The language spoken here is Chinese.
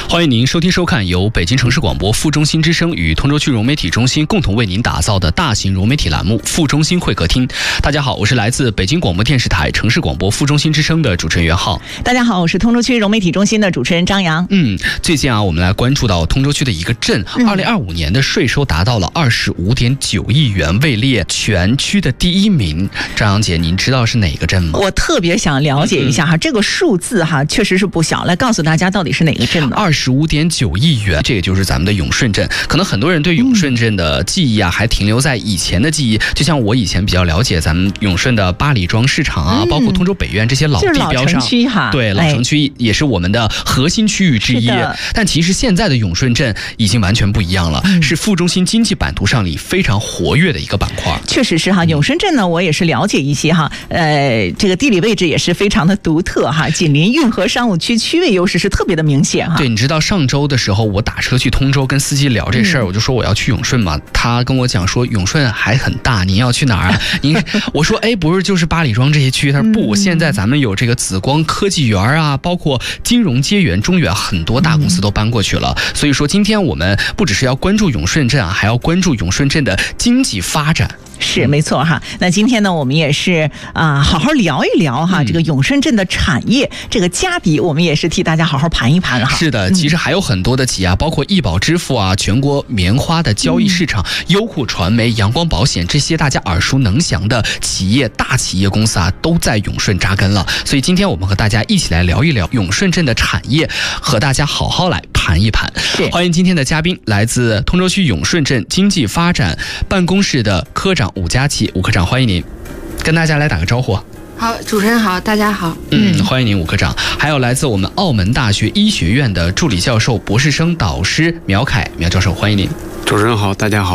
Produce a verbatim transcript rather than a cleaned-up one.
欢迎您收听收看由北京城市广播副中心之声与通州区融媒体中心共同为您打造的大型融媒体栏目副中心会客厅。大家好，我是来自北京广播电视台城市广播副中心之声的主持人袁浩。 大家好，我是通州区融媒体中心的主持人张扬。 嗯，最近啊，我们来关注到通州区的一个镇，二零二五年的税收达到了二十五点九亿元，位列全区的第一名。张扬姐，您知道是哪个镇吗？ 我特别想了解一下哈，嗯、这个数字哈确实是不小，来告诉大家到底是哪个镇呢？ 二十五点九亿元，这个就是咱们的永顺镇。可能很多人对永顺镇的记忆啊，还停留在以前的记忆。就像我以前比较了解咱们永顺的八里庄市场啊，嗯、包括通州北苑这些老地标上， 就是老城区哈， 对，老城区也是我们的核心区域之一。但其实现在的永顺镇已经完全不一样了，嗯、是副中心经济版图上里非常活跃的一个板块。 确实是哈，永顺镇呢，我也是了解一些哈，呃，这个地理位置也是非常的独特哈，紧邻运河商务区，区位优势是特别的明显哈。 对，你知道上周的时候，我打车去通州跟司机聊这事儿，嗯、我就说我要去永顺嘛，他跟我讲说永顺还很大，您要去哪儿啊？您我说哎，不是就是八里庄这些区？他说不，现在咱们有这个紫光科技园啊，包括金融街园、中远很多大公司都搬过去了。所以说今天我们不只是要关注永顺镇啊，还要关注永顺镇的经济发展。 是没错哈，那今天呢，我们也是啊、呃，好好聊一聊哈，嗯、这个永顺镇的产业，这个家底，我们也是替大家好好盘一盘哈。 是的，其实还有很多的企业啊，包括易宝支付啊，全国棉花的交易市场，嗯、优酷传媒、阳光保险这些大家耳熟能详的企业、大企业公司啊，都在永顺扎根了。所以今天我们和大家一起来聊一聊永顺镇的产业，和大家好好来盘一盘。欢迎今天的嘉宾，来自通州区永顺镇经济发展办公室的科长武佳琪，武科长，欢迎您，跟大家来打个招呼。 好，主持人好，大家好。 嗯，欢迎您，武科长。还有来自我们澳门大学医学院的助理教授、博士生导师苗凯，苗教授，欢迎您。 主持人好，大家好。